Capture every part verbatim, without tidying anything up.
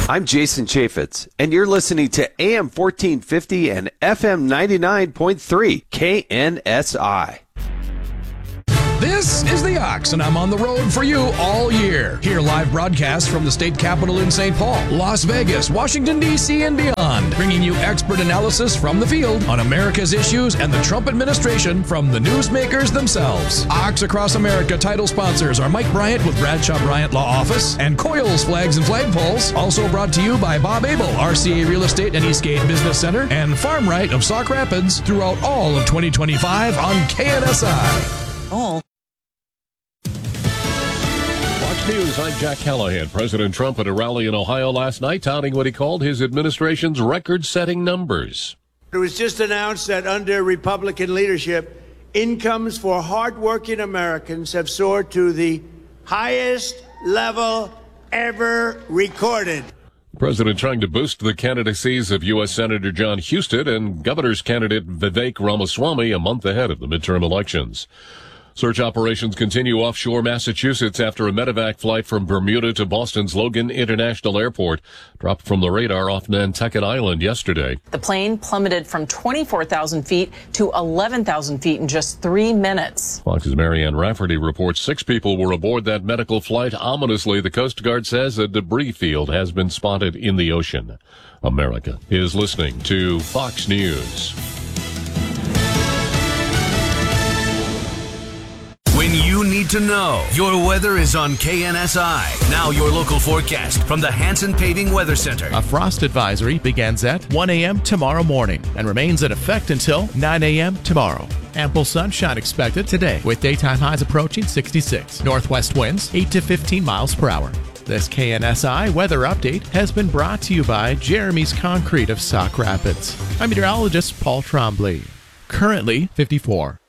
I'm Jason Chaffetz, and you're listening to A M fourteen fifty and F M ninety-nine point three K N S I. This is The Ox, and I'm on the road for you all year. Hear live broadcasts from the state capitol in Saint Paul, Las Vegas, Washington, D C, and beyond, bringing you expert analysis from the field on America's issues and the Trump administration from the newsmakers themselves. Ox Across America title sponsors are Mike Bryant with Bradshaw Bryant Law Office and Coyle's Flags and Flagpoles. Also brought to you by Bob Abel, R C A Real Estate and Eastgate Business Center, and Farm Right of Sauk Rapids throughout all of twenty twenty-five on K N S I. Oh. Fox News, I'm Jack Callahan. President Trump at a rally in Ohio last night touting what he called his administration's record-setting numbers. It was just announced that under Republican leadership, incomes for hardworking Americans have soared to the highest level ever recorded. The president trying to boost the candidacies of U S Senator John Husted and governor's candidate Vivek Ramaswamy a month ahead of the midterm elections. Search operations continue offshore Massachusetts after a medevac flight from Bermuda to Boston's Logan International Airport dropped from the radar off Nantucket Island yesterday. The plane plummeted from twenty-four thousand feet to eleven thousand feet in just three minutes. Fox's Marianne Rafferty reports six people were aboard that medical flight. Ominously, the Coast Guard says a debris field has been spotted in the ocean. America is listening to Fox News. When you need to know, your weather is on K N S I. Now your local forecast from the Hanson Paving Weather Center. A frost advisory begins at one a.m. tomorrow morning and remains in effect until nine a.m. tomorrow. Ample sunshine expected today with daytime highs approaching sixty-six. Northwest winds eight to fifteen miles per hour. This K N S I weather update has been brought to you by Jeremy's Concrete of Sauk Rapids. I'm meteorologist Paul Trombley. Currently fifty-four.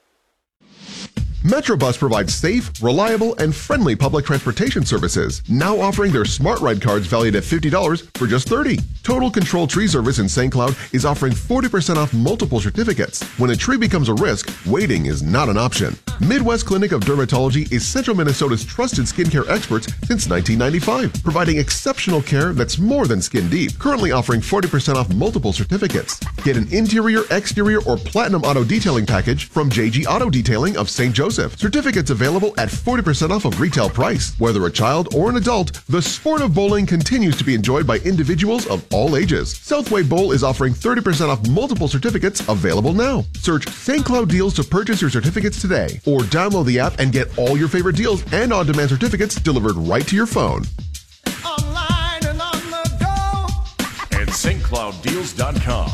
Metrobus provides safe, reliable, and friendly public transportation services, now offering their Smart Ride cards valued at fifty dollars for just thirty dollars. Total Control Tree Service in Saint Cloud is offering forty percent off multiple certificates. When a tree becomes a risk, waiting is not an option. Midwest Clinic of Dermatology is Central Minnesota's trusted skincare experts since nineteen ninety-five, providing exceptional care that's more than skin deep. Currently offering forty percent off multiple certificates. Get an interior, exterior, or platinum auto detailing package from J G Auto Detailing of Saint Joseph. Certificates available at forty percent off of retail price. Whether a child or an adult, the sport of bowling continues to be enjoyed by individuals of all ages. Southway Bowl is offering thirty percent off multiple certificates available now. Search Saint Cloud Deals to purchase your certificates today, or download the app and get all your favorite deals and on-demand certificates delivered right to your phone. Online and on the go at St Cloud Deals dot com.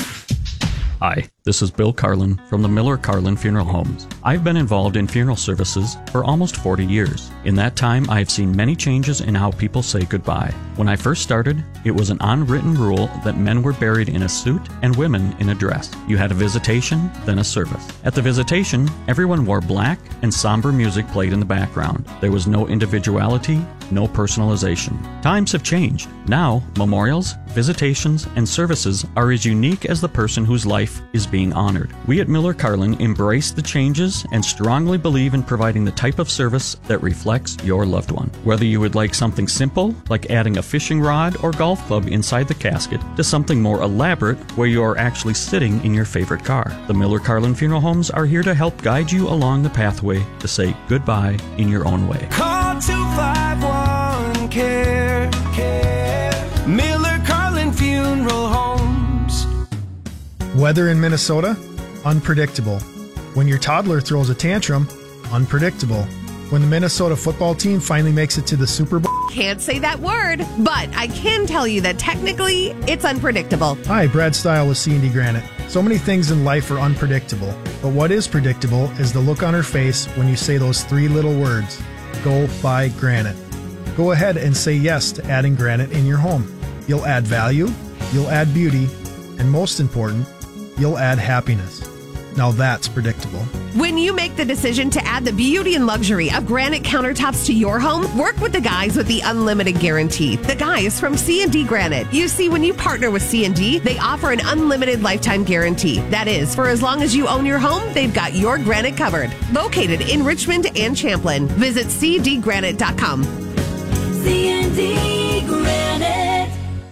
Hi, this is Bill Carlin from the Miller Carlin Funeral Homes. I've been involved in funeral services for almost forty years. In that time, I have seen many changes in how people say goodbye. When I first started, it was an unwritten rule that men were buried in a suit and women in a dress. You had a visitation, then a service. At the visitation, everyone wore black and somber music played in the background. There was no individuality, no personalization. Times have changed. Now, memorials, visitations, and services are as unique as the person whose life is being honored. We at Miller Carlin embrace the changes and strongly believe in providing the type of service that reflects your loved one. Whether you would like something simple, like adding a fishing rod or golf club inside the casket, to something more elaborate, where you are actually sitting in your favorite car. The Miller Carlin Funeral Homes are here to help guide you along the pathway to say goodbye in your own way. Call two five one care care Miller Carlin Funeral Homes. Weather in Minnesota? Unpredictable. When your toddler throws a tantrum? Unpredictable. When the Minnesota football team finally makes it to the Super Bowl? Can't say that word, but I can tell you that technically it's unpredictable. Hi, Brad Stile with C and D Granite. So many things in life are unpredictable, but what is predictable is the look on her face when you say those three little words: go buy granite. Go ahead and say yes to adding granite in your home. You'll add value, you'll add beauty, and most important, you'll add happiness. Now that's predictable. When you make the decision to add the beauty and luxury of granite countertops to your home, work with the guys with the unlimited guarantee. The guys from C and D Granite. You see, when you partner with C and D, they offer an unlimited lifetime guarantee. That is, for as long as you own your home, they've got your granite covered. Located in Richmond and Champlin. Visit C D granite dot com. C and D Granite.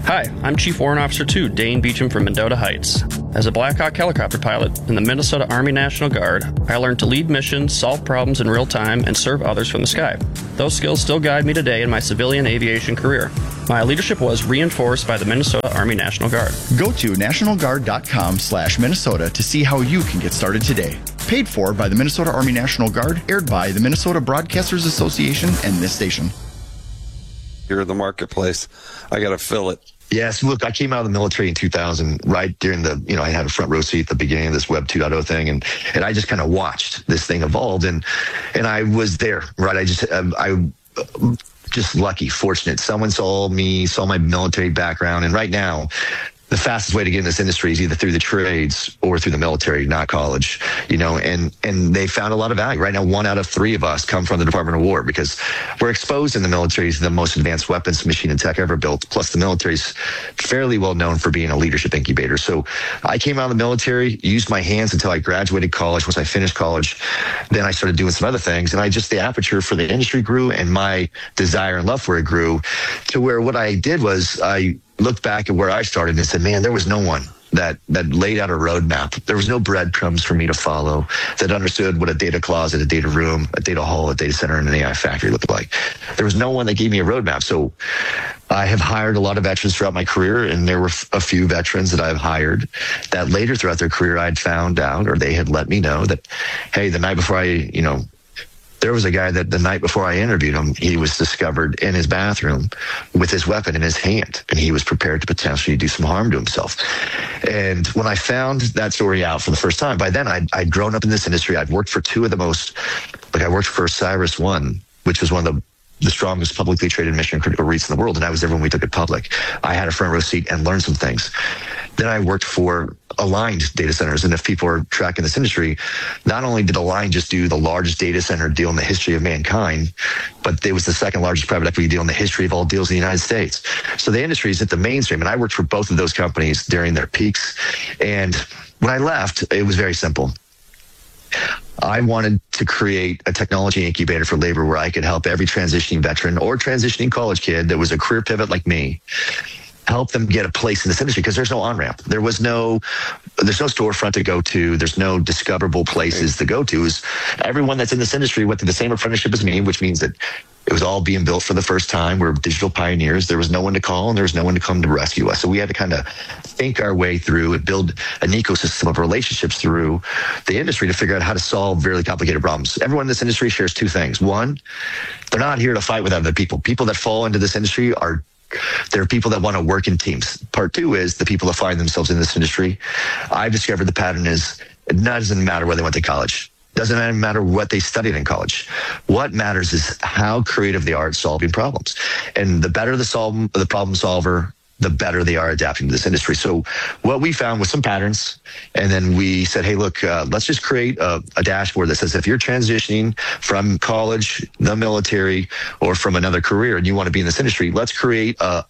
Hi, I'm Chief Warrant Officer two, Dane Beecham from Mendota Heights. As a Black Hawk helicopter pilot in the Minnesota Army National Guard, I learned to lead missions, solve problems in real time, and serve others from the sky. Those skills still guide me today in my civilian aviation career. My leadership was reinforced by the Minnesota Army National Guard. Go to national guard dot com slash Minnesota to see how you can get started today. Paid for by the Minnesota Army National Guard, aired by the Minnesota Broadcasters Association and this station. You're in the marketplace. I got to fill it. Yes, look, I came out of the military in two thousand, right during the, you know, I had a front row seat at the beginning of this Web two point oh thing, and and I just kind of watched this thing evolve, and and I was there, right? I just, I, I just lucky, fortunate. Someone saw me, saw my military background, and right now, the fastest way to get in this industry is either through the trades or through the military, not college, you know, and, and they found a lot of value. Right now, one out of three of us come from the Department of War because we're exposed in the military to the most advanced weapons, machine, and tech ever built. Plus, the military is fairly well known for being a leadership incubator. So I came out of the military, used my hands until I graduated college. Once I finished college, then I started doing some other things. And I just, the aperture for the industry grew, and my desire and love for it grew to where what I did was I looked back at where I started and said, man, there was no one that that laid out a roadmap. There was no breadcrumbs for me to follow that understood what a data closet, a data room, a data hall, a data center, and an A I factory looked like. There was no one that gave me a roadmap. So I have hired a lot of veterans throughout my career, and there were a few veterans that I've hired that later throughout their career I'd found out, or they had let me know that, hey, the night before I, you know, there was a guy that the night before I interviewed him, he was discovered in his bathroom with his weapon in his hand, and he was prepared to potentially do some harm to himself. And when I found that story out for the first time, by then I'd, I'd grown up in this industry. I'd worked for two of the most, like I worked for Cyrus One, which was one of the the strongest publicly traded mission critical REITs in the world, and I was there when we took it public. I had a front row seat and learned some things. Then I worked for Aligned Data Centers, and if people are tracking this industry, not only did Aligned just do the largest data center deal in the history of mankind, but it was the second largest private equity deal in the history of all deals in the United States. So the industry is at the mainstream, and I worked for both of those companies during their peaks. And when I left, it was very simple. I wanted to create a technology incubator for labor where I could help every transitioning veteran or transitioning college kid that was a career pivot like me, help them get a place in this industry, because there's no on-ramp. There was no, there's no storefront to go to. There's no discoverable places to go to. Is everyone that's in this industry went through the same apprenticeship as me, which means that it was all being built for the first time. We're digital pioneers. There was no one to call, and there was no one to come to rescue us. So we had to kind of think our way through and build an ecosystem of relationships through the industry to figure out how to solve really complicated problems. Everyone in this industry shares two things. One, they're not here to fight with other people. People that fall into this industry are There are people that want to work in teams. Part two is the people that find themselves in this industry. I've discovered the pattern is it doesn't matter where they went to college. Doesn't matter what they studied in college. What matters is how creative they are at solving problems. And the better the solve, the problem solver, the better they are adapting to this industry. So what we found was some patterns, and then we said, hey, look, uh, let's just create a, a dashboard that says if you're transitioning from college, the military, or from another career and you want to be in this industry, let's create a,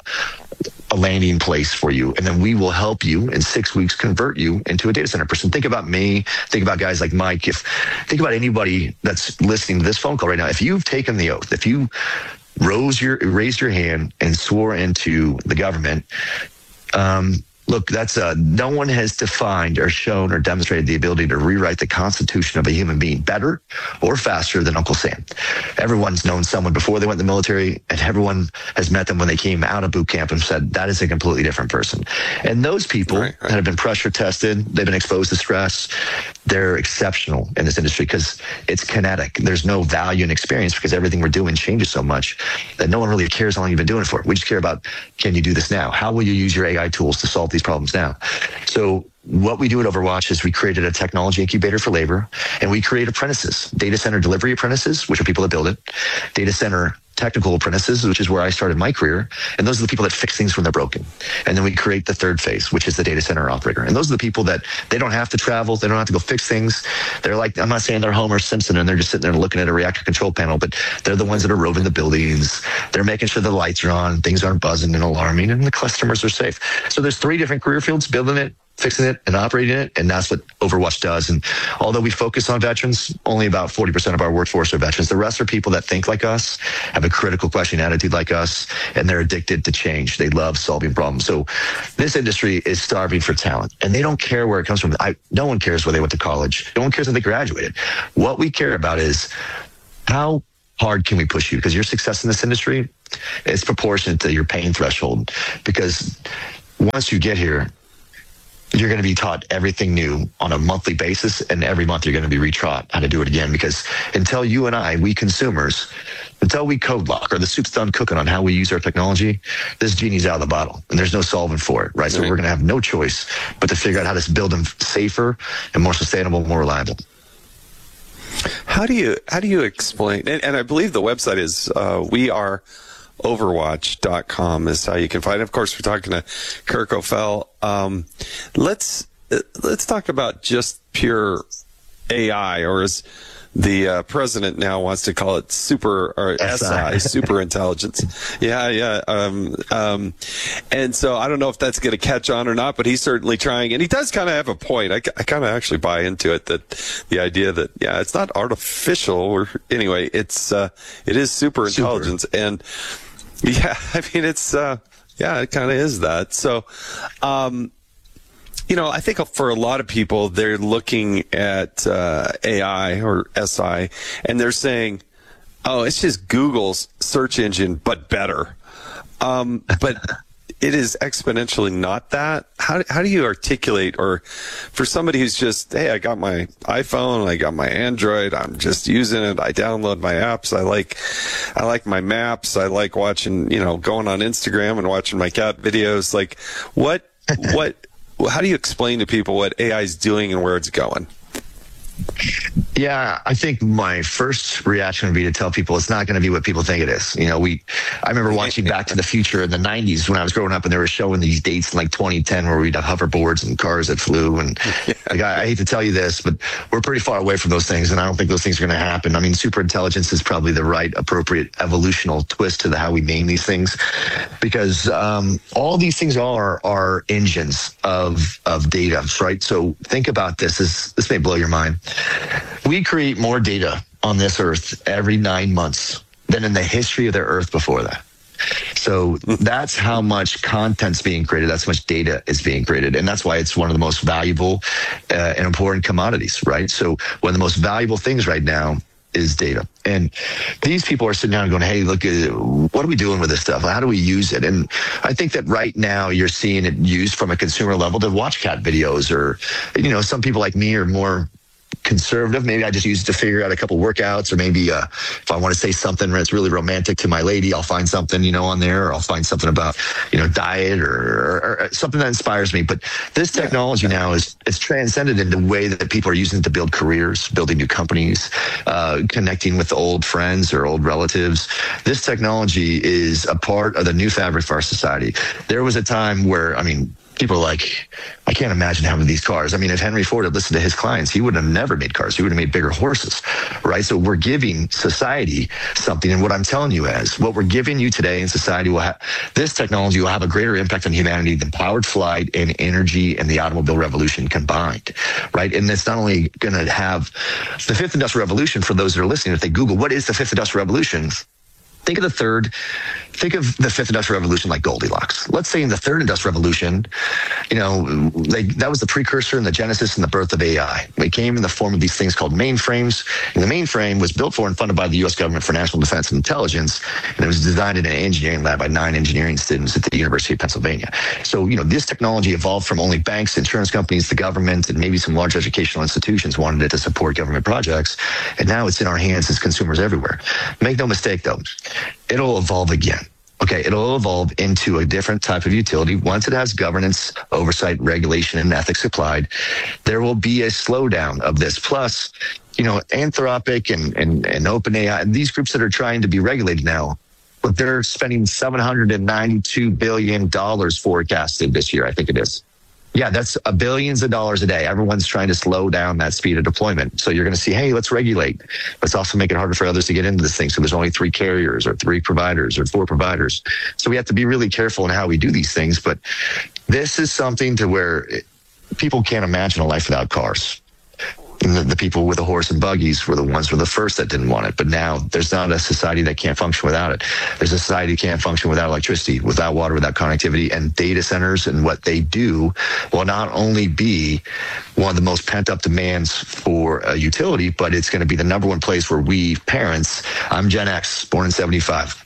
a landing place for you. And then we will help you in six weeks convert you into a data center person. Think about me. Think about guys like Mike. If think about anybody that's listening to this phone call right now. If you've taken the oath, if you rose your raised your hand and swore into the government, um, look, that's uh, no one has defined or shown or demonstrated the ability to rewrite the constitution of a human being better or faster than Uncle Sam. Everyone's known someone before they went in the military, and everyone has met them when they came out of boot camp and said, that is a completely different person. And those people right, right. that have been pressure tested, they've been exposed to stress, they're exceptional in this industry because it's kinetic. There's no value in experience because everything we're doing changes so much that no one really cares how long you've been doing it for. We just care about, can you do this now? How will you use your A I tools to solve these problems now? So what we do at Overwatch is we created a technology incubator for labor, and we create apprentices, data center delivery apprentices, which are people that build it, data center technical apprentices, which is where I started my career. And those are the people that fix things when they're broken. And then we create the third phase, which is the data center operator. And those are the people that they don't have to travel. They don't have to go fix things. They're like, I'm not saying they're Homer Simpson and they're just sitting there looking at a reactor control panel, but they're the ones that are roving the buildings. They're making sure the lights are on, things aren't buzzing and alarming, and the customers are safe. So there's three different career fields: building it, fixing it and operating it, and that's what Overwatch does. And although we focus on veterans, only about forty percent of our workforce are veterans. The rest are people that think like us, have a critical question attitude like us, and they're addicted to change. They love solving problems. So this industry is starving for talent, and they don't care where it comes from. I, no one cares where they went to college. No one cares if they graduated. What we care about is how hard can we push you? Because your success in this industry is proportionate to your pain threshold. Because once you get here, you're going to be taught everything new on a monthly basis, and every month you're going to be retaught how to do it again. Because until you and I, we consumers, until we code lock or the soup's done cooking on how we use our technology, this genie's out of the bottle, and there's no solving for it, right? So Right. we're going to have no choice but to figure out how to build them safer and more sustainable, more reliable. How do you how do you explain? And, and I believe the website is uh, we are overwatch dot com is how you can find it. Of course, we're talking to Kirk O'Fell. Um, let's let's talk about just pure A I, or as the uh, president now wants to call it, super or S I, super intelligence. Yeah, yeah. Um, um, and so I don't know if that's going to catch on or not, but he's certainly trying, and he does kind of have a point. I, I kind of actually buy into it, that the idea that yeah, it's not artificial, or anyway, it's uh, it is super intelligence, super. And yeah, I mean it's uh, yeah, it kind of is that. So. Um, You know, I think for a lot of people, they're looking at uh, A I or S I, and they're saying, oh, it's just Google's search engine, but better. Um, but it is exponentially not that. How, how do you articulate, or for somebody who's just, hey, I got my iPhone, I got my Android, I'm just using it, I download my apps, I like, I like my maps, I like watching, you know, going on Instagram and watching my cat videos. Like, what, what, how do you explain to people what A I is doing and where it's going? Yeah, I think my first reaction would be to tell people it's not going to be what people think it is. You know, we, I remember watching Back to the Future in the nineties when I was growing up, and they were showing these dates in like twenty ten where we'd have hoverboards and cars that flew. And like, I, I hate to tell you this, but we're pretty far away from those things, and I don't think those things are going to happen. I mean, super intelligence is probably the right, appropriate evolutional twist to the how we name these things, because um, all these things are are engines of of data, right? So think about this. This this may blow your mind. We create more data on this earth every nine months than in the history of the earth before that. So that's how much content's being created. That's how much data is being created. And that's why it's one of the most valuable uh, and important commodities, right? So one of the most valuable things right now is data. And these people are sitting down and going, hey, look, what are we doing with this stuff? How do we use it? And I think that right now you're seeing it used from a consumer level to watch cat videos, or, you know, some people like me are more conservative. Maybe I just use it to figure out a couple workouts, or maybe uh, if I want to say something that's really romantic to my lady, I'll find something, you know, on there, or I'll find something about, you know, diet or, or, or something that inspires me. But this technology now is it's transcended in the way that people are using it to build careers, building new companies, uh, connecting with old friends or old relatives. This technology is a part of the new fabric of our society. There was a time where, I mean, people are like, I can't imagine having these cars. I mean, if Henry Ford had listened to his clients, he would have never made cars. He would have made bigger horses, right? So we're giving society something. And what I'm telling you is, what we're giving you today in society will have, this technology will have a greater impact on humanity than powered flight and energy and the automobile revolution combined, right? And it's not only going to have the fifth industrial revolution. For those that are listening, if they Google, what is the fifth industrial revolution? Think of the third, think of the fifth industrial revolution like Goldilocks. Let's say in the third industrial revolution, you know, like that was the precursor and the genesis and the birth of A I. It came in the form of these things called mainframes. And the mainframe was built for and funded by the U S government for national defense and intelligence. And it was designed in an engineering lab by nine engineering students at the University of Pennsylvania. So, you know, this technology evolved from only banks, insurance companies, the government, and maybe some large educational institutions wanted it to support government projects. And now it's in our hands as consumers everywhere. Make no mistake, though. It'll evolve again. Okay, it'll evolve into a different type of utility. Once it has governance, oversight, regulation, and ethics applied, there will be a slowdown of this. Plus, you know, Anthropic and, and, and OpenAI, and these groups that are trying to be regulated now, but they're spending seven hundred ninety-two billion dollars forecasted this year, I think it is. Yeah, that's a billions of dollars a day. Everyone's trying to slow down that speed of deployment. So you're going to see, hey, let's regulate. Let's also make it harder for others to get into this thing. So there's only three carriers or three providers or four providers. So we have to be really careful in how we do these things. But this is something to where it, people can't imagine a life without cars. And the, the people with the horse and buggies were the ones who were the first that didn't want it. But now there's not a society that can't function without it. There's a society that can't function without electricity, without water, without connectivity. And data centers and what they do will not only be one of the most pent-up demands for a utility, but it's going to be the number one place where we parents, I'm Gen X, born in seventy-five.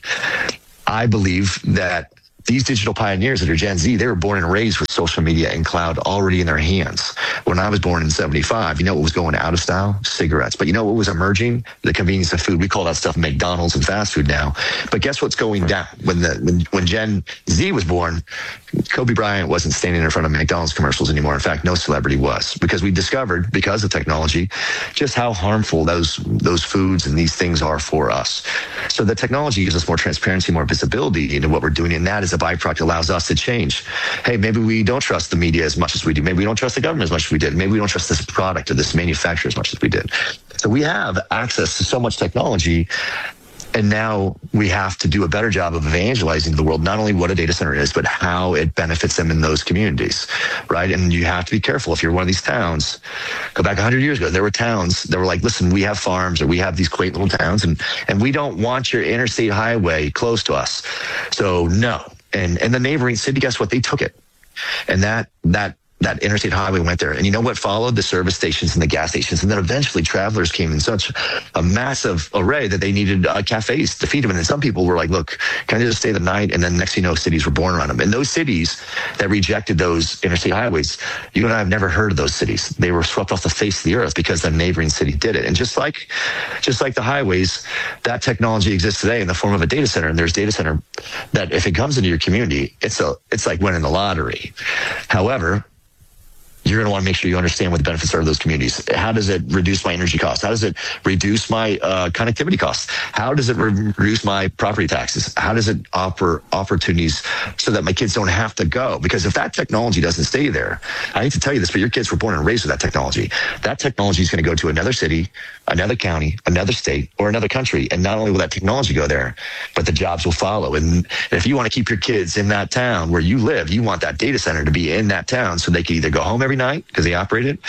I believe that these digital pioneers that are Gen Z, they were born and raised with social media and cloud already in their hands. When I was born in seventy-five, you know what was going out of style? Cigarettes. But you know what was emerging? The convenience of food. We call that stuff McDonald's and fast food now. But guess what's going down? When the when, when Gen Z was born, Kobe Bryant wasn't standing in front of McDonald's commercials anymore. In fact, no celebrity was, because we discovered, because of technology, just how harmful those those foods and these things are for us. So the technology gives us more transparency, more visibility into what we're doing, and that is a byproduct allows us to change. Hey, maybe we don't trust the media as much as we do. Maybe we don't trust the government as much as we did. Maybe we don't trust this product or this manufacturer as much as we did. So we have access to so much technology, and now we have to do a better job of evangelizing to the world, not only what a data center is, but how it benefits them in those communities, right? And you have to be careful. If you're one of these towns, go back one hundred years ago, there were towns that were like, listen, we have farms, or we have these quaint little towns, and, and we don't want your interstate highway close to us. So no. And and the neighboring city, guess what? They took it. And that that that interstate highway went there. And you know what followed? The service stations and the gas stations. And then eventually travelers came in such a massive array that they needed uh, cafes to feed them. And then some people were like, look, can I just stay the night? And then next thing you know, cities were born around them. And those cities that rejected those interstate highways, you and I have never heard of those cities. They were swept off the face of the earth because the neighboring city did it. And just like, just like the highways, that technology exists today in the form of a data center. And there's data center that if it comes into your community, it's a, it's like winning the lottery. However, you're going to want to make sure you understand what the benefits are of those communities. How does it reduce my energy costs? How does it reduce my uh, connectivity costs? How does it re- reduce my property taxes? How does it offer opportunities so that my kids don't have to go? Because if that technology doesn't stay there, I hate to tell you this, but your kids were born and raised with that technology. That technology is going to go to another city, another county, another state, or another country. And not only will that technology go there, but the jobs will follow. And if you want to keep your kids in that town where you live, you want that data center to be in that town so they can either go home every night because they operate it,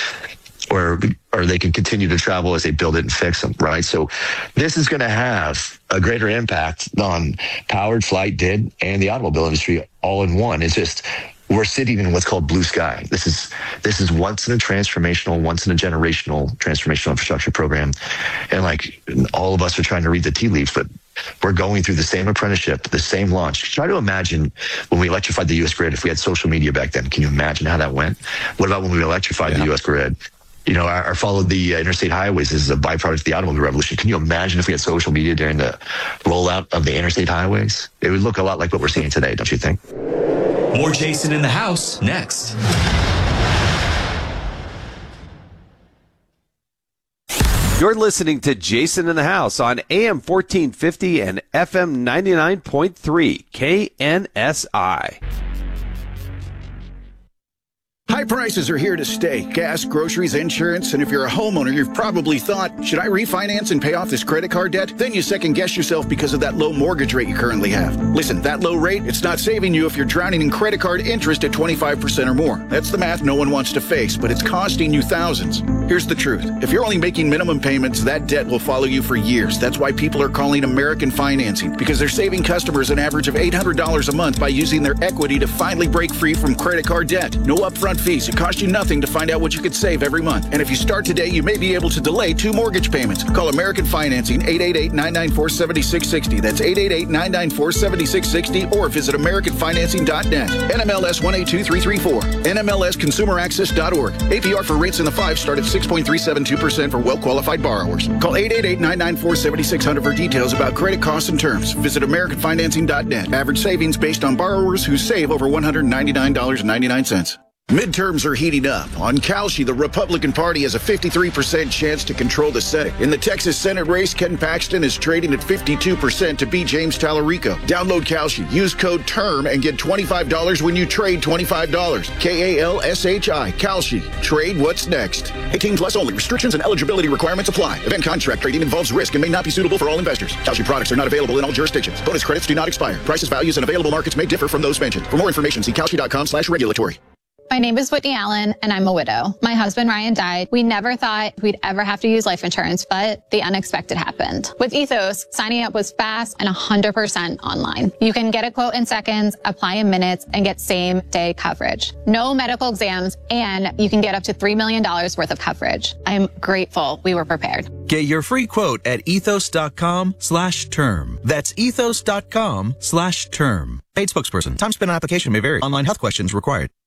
or or they can continue to travel as they build it and fix them, right? So this is going to have a greater impact on powered, flight, did, and the automobile industry all in one. It's just, we're sitting in what's called blue sky. This is this is once in a transformational, once in a generational transformational infrastructure program. And like all of us are trying to read the tea leaves, but we're going through the same apprenticeship, the same launch. Try to imagine when we electrified the U S grid, if we had social media back then. Can you imagine how that went? What about when we electrified yeah. the U S grid? You know, our, our followed the uh, interstate highways is a byproduct of the automobile revolution. Can you imagine if we had social media during the rollout of the interstate highways? It would look a lot like what we're seeing today, don't you think? More Jason in the House next. You're listening to Jason in the House on A M fourteen fifty and F M ninety-nine point three K N S I. High prices are here to stay. Gas, groceries, insurance, and if you're a homeowner, you've probably thought, should I refinance and pay off this credit card debt? Then you second guess yourself because of that low mortgage rate you currently have. Listen, that low rate, it's not saving you if you're drowning in credit card interest at twenty-five percent or more. That's the math no one wants to face, but it's costing you thousands. Here's the truth. If you're only making minimum payments, that debt will follow you for years. That's why people are calling American Financing, because they're saving customers an average of eight hundred dollars a month by using their equity to finally break free from credit card debt. No upfront fees. It costs you nothing to find out what you could save every month. And if you start today, you may be able to delay two mortgage payments. Call American Financing, eight eight eight, nine nine four, seven six six zero. That's eight eight eight, nine nine four, seven six six zero, or visit American Financing dot net. N M L S one eight two three three four. N M L S Consumer Access dot org. A P R for rates in the five start at six point three seven two percent for well-qualified borrowers. Call eight eight eight, nine nine four, seven six zero zero for details about credit costs and terms. Visit American Financing dot net. Average savings based on borrowers who save over one hundred ninety-nine dollars and ninety-nine cents. Midterms are heating up. On Kalshi, the Republican Party has a fifty-three percent chance to control the Senate. In the Texas Senate race, Ken Paxton is trading at fifty-two percent to beat James Tallarico. Download Kalshi, use code TERM, and get twenty-five dollars when you trade twenty-five dollars. K A L S H I, Kalshi. Trade what's next. eighteen plus only. Restrictions and eligibility requirements apply. Event contract trading involves risk and may not be suitable for all investors. Kalshi products are not available in all jurisdictions. Bonus credits do not expire. Prices, values, and available markets may differ from those mentioned. For more information, see Kalshi dot com slash regulatory. My name is Whitney Allen, and I'm a widow. My husband, Ryan, died. We never thought we'd ever have to use life insurance, but the unexpected happened. With Ethos, signing up was fast and one hundred percent online. You can get a quote in seconds, apply in minutes, and get same-day coverage. No medical exams, and you can get up to three million dollars worth of coverage. I'm grateful we were prepared. Get your free quote at ethos.com slash term. That's ethos.com slash term. Paid spokesperson. Time spent on application may vary. Online health questions required.